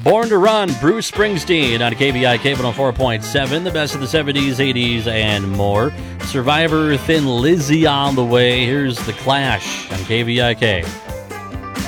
Born to Run, Bruce Springsteen on KVIK 104.7, the best of the 70s, 80s, and more. Survivor, Thin Lizzy on the way. Here's The Clash on KVIK.